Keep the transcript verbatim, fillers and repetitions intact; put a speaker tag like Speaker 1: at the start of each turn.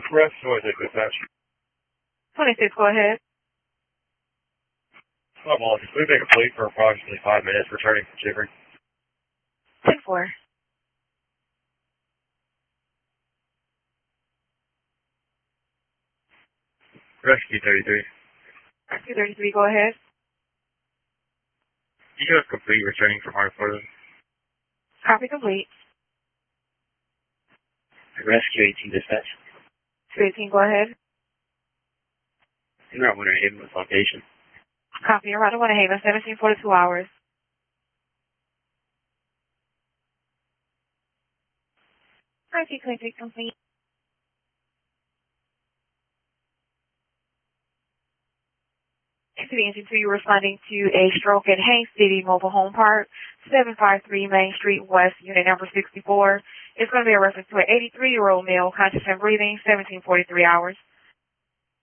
Speaker 1: Rest twenty-six, dispatch.
Speaker 2: twenty-six, go ahead.
Speaker 1: I'm on. We've been complete for approximately five minutes, returning from Chicory.
Speaker 2: ten four.
Speaker 1: Rescue thirty-three.
Speaker 2: Rescue thirty-three, go ahead.
Speaker 1: You have complete, returning from Hartford.
Speaker 2: Copy complete.
Speaker 1: Rescue eighteen, dispatch.
Speaker 2: two eighteen, go ahead.
Speaker 1: In Route Winter Haven with location.
Speaker 2: Copy, around Winter Haven, seventeen forty-two hours. Rescue twenty-six complete. City Engine two, you're responding to a stroke at Haines City Mobile Home Park, seven five three Main Street West, unit number sixty-four. It's going to be a reference to an eighty-three-year-old male, conscious and breathing, seventeen forty-three hours.